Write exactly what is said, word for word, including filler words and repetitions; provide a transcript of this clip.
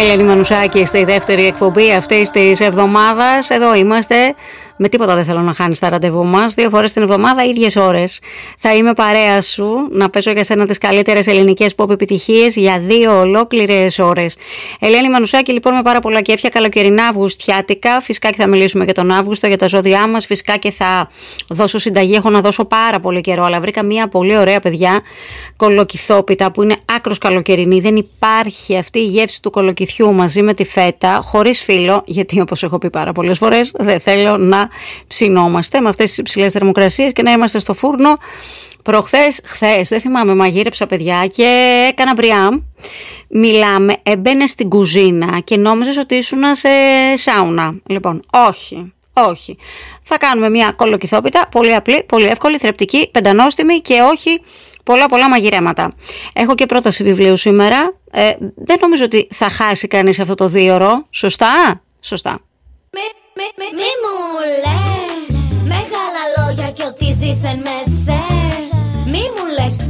Ελένη Μανουσάκη στη δεύτερη εκπομπή αυτής της εβδομάδας. Εδώ είμαστε. Με τίποτα δεν θέλω να χάνεις τα ραντεβού μας. Δύο φορές την εβδομάδα, ίδιες ώρες. Θα είμαι παρέα σου να παίζω για σένα τις καλύτερες ελληνικές pop επιτυχίες για δύο ολόκληρες ώρες. Ελένη Μανουσάκη, λοιπόν, με πάρα πολλά κέφια, καλοκαιρινά αυγουστιάτικα. Φυσικά και θα μιλήσουμε και τον Αύγουστο για τα ζώδιά μας. Φυσικά και θα δώσω συνταγή. Έχω να δώσω πάρα πολύ καιρό, αλλά βρήκα μια πολύ ωραία, παιδιά, κολοκυθόπιτα που είναι άκρος καλοκαιρινή. Δεν υπάρχει αυτή η γεύση του κολοκυθιού μαζί με τη φέτα, χωρίς φύλλο, γιατί όπως έχω πει πάρα πολλές φορές, δεν θέλω να ψινόμαστε με αυτές τις υψηλές θερμοκρασίες και να είμαστε στο φούρνο. Προχθές, χθες, δεν θυμάμαι, μαγείρεψα, παιδιά, και έκανα μπριάμ. Μιλάμε, έμπαινε στην κουζίνα και νόμιζες ότι ήσουν σε σάουνα. Λοιπόν, όχι, όχι. Θα κάνουμε μια κολοκυθόπιτα, πολύ απλή, πολύ εύκολη, θρεπτική, πεντανόστιμη και όχι πολλά πολλά μαγειρέματα. Έχω και πρόταση βιβλίου σήμερα. Ε, δεν νομίζω ότι θα χάσει κανείς αυτό το δίωρο. Σωστά, σωστά. Μη, μη, μη, μη μου λες μεγάλα λόγια και ότι δήθεν με